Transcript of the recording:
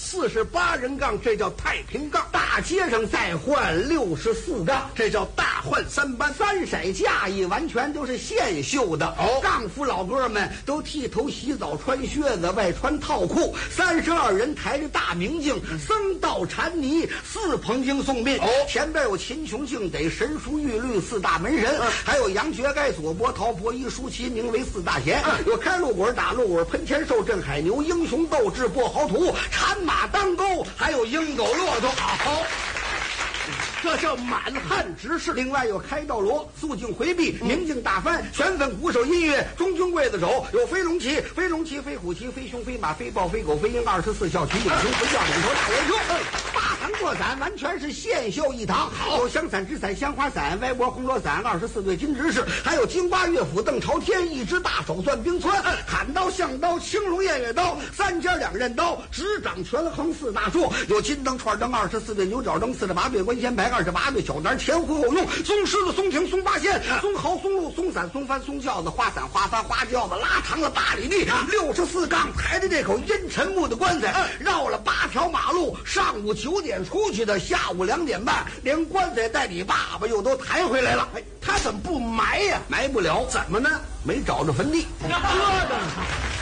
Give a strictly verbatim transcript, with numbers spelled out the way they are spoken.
四十八人杠，这叫太平杠。大街上再换六十四杠，这叫大换三班。三色架义完全都是现绣的。哦，杠夫老哥们都剃头洗澡，穿靴子，外穿套裤。三十二人抬着大明镜，僧道禅尼四捧经送殡。哦，前边有秦琼、敬得、神书、玉律四大门神，嗯、还有杨觉该、左伯、陶伯、一舒淇，名为四大贤。嗯、有开路滚、打路滚、喷钱兽、镇海牛、英雄斗志、跛豪图、产马当钩，还有鹰狗骆驼。好。这叫满汉直视。另外有开道锣、肃静回避、明镜大翻、旋粉鼓手音乐、中军刽子手，有飞龙旗、飞龙旗、飞虎旗、飞熊、飞马、飞豹、飞狗、飞鹰，二十四孝曲顶熊、回教领头大元凶。大堂过伞完全是现绣一堂。好，有香伞、纸伞、香花伞、歪脖红罗伞，二十四对金执事，还有金瓜乐府邓朝天，一只大手攥冰川，砍刀、象刀、青龙偃月刀，三尖两刃刀，执掌权衡四大柱，有金灯、串灯，二十四对牛角灯，四十八对关仙牌，二十八对小男，前呼后拥，松狮子、松亭、松八仙、松毫、松鹿、松伞、松帆、松轿子，花伞、花帆、花轿子，拉长了八里地，六十四杠抬着这口阴沉木的棺材，绕了八条马路，上午九点出去的，下午两点半，连棺材带你爸爸又都抬回来了。哎，他怎么不埋呀？埋不了，怎么呢？没找着坟地。